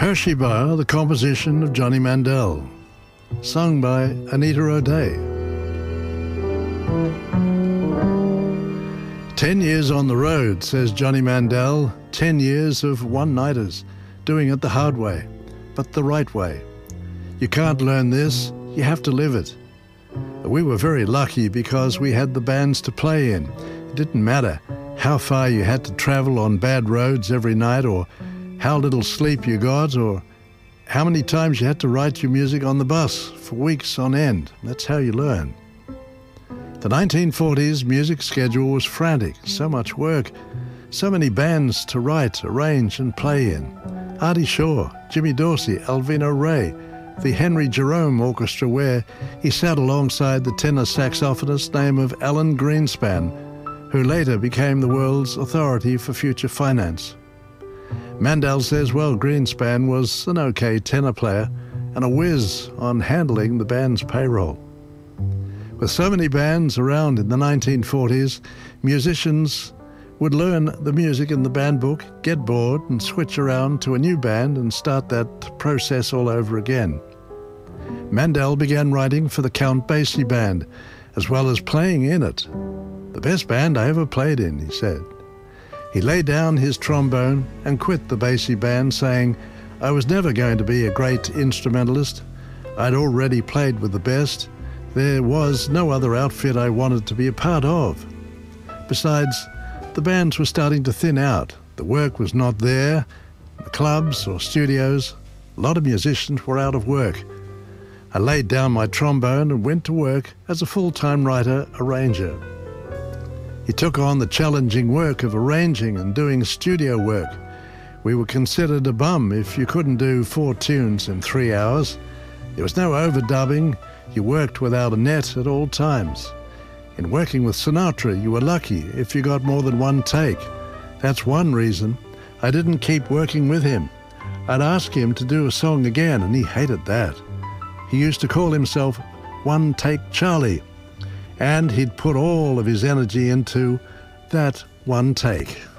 Hershey Bar, the composition of Johnny Mandel, sung by Anita O'Day. 10 years on the road, says Johnny Mandel, 10 years of one-nighters, doing it the hard way, but the right way. You can't learn this, you have to live it. We were very lucky because we had the bands to play in. It didn't matter how far you had to travel on bad roads every night, or how little sleep you got, or how many times you had to write your music on the bus for weeks on end. That's how you learn. The 1940s music schedule was frantic, so much work, so many bands to write, arrange and play in. Artie Shaw, Jimmy Dorsey, Alvino Ray, the Henry Jerome Orchestra, where he sat alongside the tenor saxophonist name of Alan Greenspan, who later became the world's authority for future finance. Mandel says, well, Greenspan was an okay tenor player and a whiz on handling the band's payroll. With so many bands around in the 1940s, musicians would learn the music in the band book, get bored and switch around to a new band and start that process all over again. Mandel began writing for the Count Basie Band, as well as playing in it. The best band I ever played in, he said. He laid down his trombone and quit the Basie Band, saying, I was never going to be a great instrumentalist. I'd already played with the best. There was no other outfit I wanted to be a part of. Besides, the bands were starting to thin out. The work was not there. The clubs or studios, a lot of musicians were out of work. I laid down my trombone and went to work as a full-time writer-arranger. He took on the challenging work of arranging and doing studio work. We were considered a bum if you couldn't do 4 tunes in 3 hours. There was no overdubbing. You worked without a net at all times. In working with Sinatra, you were lucky if you got more than one take. That's one reason I didn't keep working with him. I'd ask him to do a song again, and he hated that. He used to call himself One Take Charlie, and he'd put all of his energy into that one take.